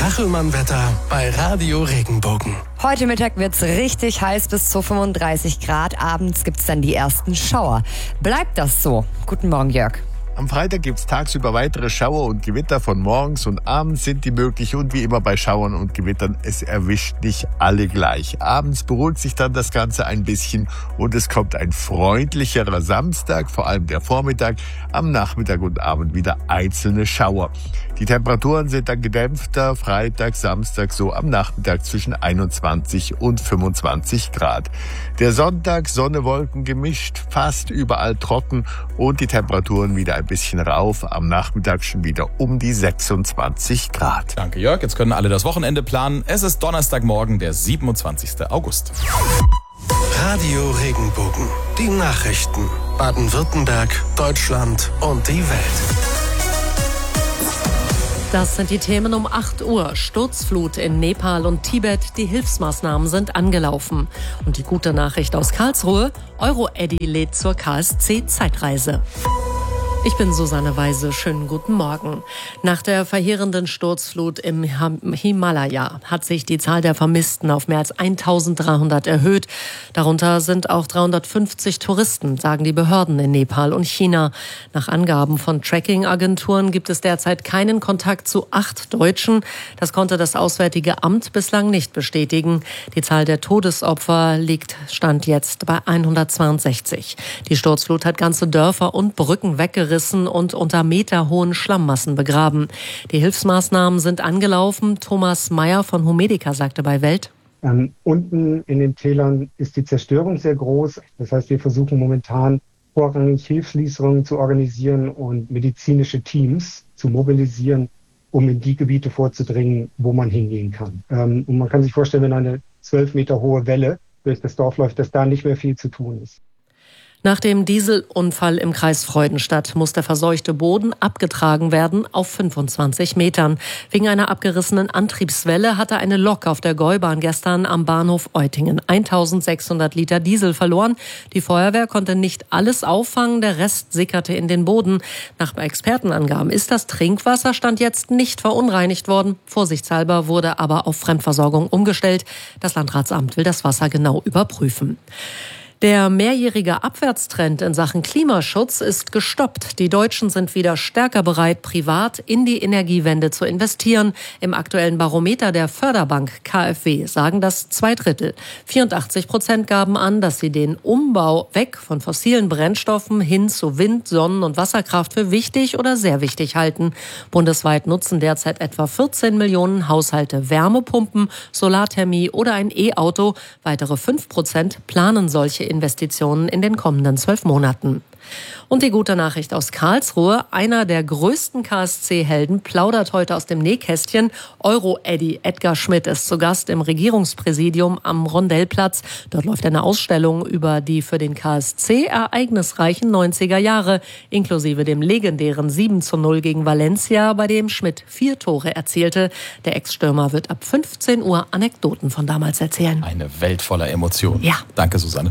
Kachelmann-Wetter bei Radio Regenbogen. Heute Mittag wird's richtig heiß bis zu 35 Grad. Abends gibt's dann die ersten Schauer. Bleibt das so? Guten Morgen, Jörg. Am Freitag gibt es tagsüber weitere Schauer und Gewitter. Von morgens und abends sind die möglich. Und wie immer bei Schauern und Gewittern, es erwischt nicht alle gleich. Abends beruhigt sich dann das Ganze ein bisschen und es kommt ein freundlicherer Samstag, vor allem der Vormittag. Am Nachmittag und Abend wieder einzelne Schauer. Die Temperaturen sind dann gedämpfter. Freitag, Samstag so am Nachmittag zwischen 21 und 25 Grad. Der Sonntag, Sonne, Wolken gemischt, fast überall trocken und die Temperaturen wieder ein bisschen rauf. Am Nachmittag schon wieder um die 26 Grad. Danke, Jörg. Jetzt können alle das Wochenende planen. Es ist Donnerstagmorgen, der 27. August. Radio Regenbogen. Die Nachrichten. Baden-Württemberg, Deutschland und die Welt. Das sind die Themen um 8 Uhr. Sturzflut in Nepal und Tibet. Die Hilfsmaßnahmen sind angelaufen. Und die gute Nachricht aus Karlsruhe. Euro-Eddy lädt zur KSC-Zeitreise. Ich bin Susanne Weise. Schönen guten Morgen. Nach der verheerenden Sturzflut im Himalaya hat sich die Zahl der Vermissten auf mehr als 1300 erhöht. Darunter sind auch 350 Touristen, sagen die Behörden in Nepal und China. Nach Angaben von Tracking-Agenturen gibt es derzeit keinen Kontakt zu 8 Deutschen. Das konnte das Auswärtige Amt bislang nicht bestätigen. Die Zahl der Todesopfer stand jetzt bei 162. Die Sturzflut hat ganze Dörfer und Brücken weggerissen und unter meterhohen Schlammmassen begraben. Die Hilfsmaßnahmen sind angelaufen. Thomas Meyer von Humedica sagte bei Welt: Unten in den Tälern ist die Zerstörung sehr groß. Das heißt, wir versuchen momentan vorrangig Hilfslieferungen zu organisieren und medizinische Teams zu mobilisieren, um in die Gebiete vorzudringen, wo man hingehen kann. Und man kann sich vorstellen, wenn eine 12 Meter hohe Welle durch das Dorf läuft, dass da nicht mehr viel zu tun ist. Nach dem Dieselunfall im Kreis Freudenstadt muss der verseuchte Boden abgetragen werden auf 25 Metern. Wegen einer abgerissenen Antriebswelle hatte eine Lok auf der Gäubahn gestern am Bahnhof Eutingen 1600 Liter Diesel verloren. Die Feuerwehr konnte nicht alles auffangen, der Rest sickerte in den Boden. Nach Expertenangaben ist das Trinkwasser stand jetzt nicht verunreinigt worden. Vorsichtshalber wurde aber auf Fremdversorgung umgestellt. Das Landratsamt will das Wasser genau überprüfen. Der mehrjährige Abwärtstrend in Sachen Klimaschutz ist gestoppt. Die Deutschen sind wieder stärker bereit, privat in die Energiewende zu investieren. Im aktuellen Barometer der Förderbank KfW sagen das 2/3. 84% gaben an, dass sie den Umbau weg von fossilen Brennstoffen hin zu Wind-, Sonnen- und Wasserkraft für wichtig oder sehr wichtig halten. Bundesweit nutzen derzeit etwa 14 Millionen Haushalte Wärmepumpen, Solarthermie oder ein E-Auto. Weitere 5% planen solche Investitionen in den kommenden 12 Monaten. Und die gute Nachricht aus Karlsruhe. Einer der größten KSC-Helden plaudert heute aus dem Nähkästchen. Euro-Eddy Edgar Schmidt ist zu Gast im Regierungspräsidium am Rondellplatz. Dort läuft eine Ausstellung über die für den KSC ereignisreichen 90er Jahre, inklusive dem legendären 7:0 gegen Valencia, bei dem Schmidt 4 Tore erzielte. Der Ex-Stürmer wird ab 15 Uhr Anekdoten von damals erzählen. Eine Welt voller Emotionen. Ja. Danke, Susanne.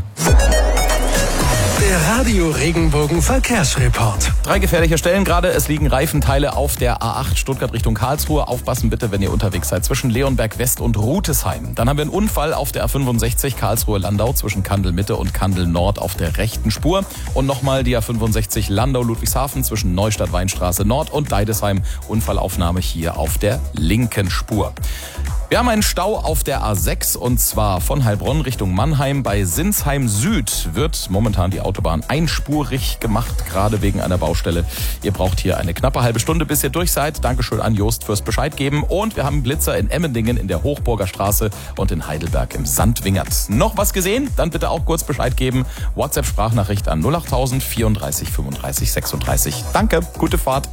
Der Radio Regenbogen Verkehrsreport. 3 gefährliche Stellen gerade. Es liegen Reifenteile auf der A8 Stuttgart Richtung Karlsruhe. Aufpassen bitte, wenn ihr unterwegs seid, zwischen Leonberg West und Rutesheim. Dann haben wir einen Unfall auf der A65 Karlsruhe-Landau zwischen Kandel Mitte und Kandel Nord auf der rechten Spur. Und nochmal die A65 Landau-Ludwigshafen zwischen Neustadt-Weinstraße Nord und Deidesheim. Unfallaufnahme hier auf der linken Spur. Wir haben einen Stau auf der A6 und zwar von Heilbronn Richtung Mannheim. Bei Sinsheim Süd wird momentan die Autobahn einspurig gemacht, gerade wegen einer Baustelle. Ihr braucht hier eine knappe halbe Stunde, bis ihr durch seid. Dankeschön an Jost fürs Bescheid geben. Und wir haben einen Blitzer in Emmendingen in der Hochburger Straße und in Heidelberg im Sandwingert. Noch was gesehen? Dann bitte auch kurz Bescheid geben. WhatsApp-Sprachnachricht an 08000 34 35 36. Danke, gute Fahrt.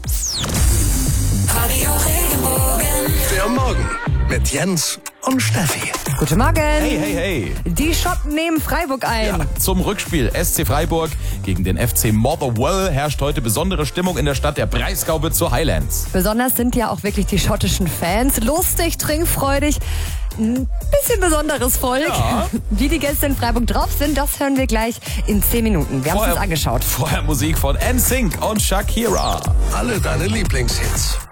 Der Morgen mit Jens und Steffi. Guten Morgen. Hey, hey, hey. Die Schotten nehmen Freiburg ein. Ja, zum Rückspiel SC Freiburg gegen den FC Motherwell herrscht heute besondere Stimmung in der Stadt. Der Breisgau wird zu Highlands. Besonders sind ja auch wirklich die schottischen Fans. Lustig, trinkfreudig. Ein bisschen besonderes Volk. Ja. Wie die Gäste in Freiburg drauf sind, das hören wir gleich in 10 Minuten. Wir haben es uns angeschaut. Vorher Musik von NSYNC und Shakira. Alle deine Lieblingshits.